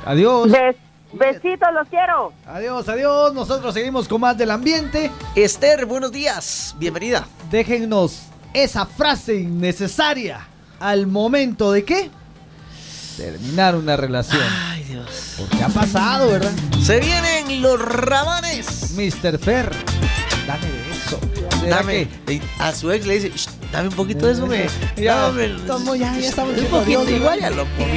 Adiós. Besitos, los quiero. Adiós, adiós. Nosotros seguimos con más del ambiente. Esther, buenos días. Bienvenida. Déjennos esa frase innecesaria al momento de ¿qué? Terminar una relación. Ay, Dios. Porque ha pasado, ¿verdad? Se vienen los Ramones. Mr. Fer, dame de eso. Dame. A su ex le dice, dame un poquito de eso, me. Ya, Dame, ya estamos un poquito Dios, igual, ya lo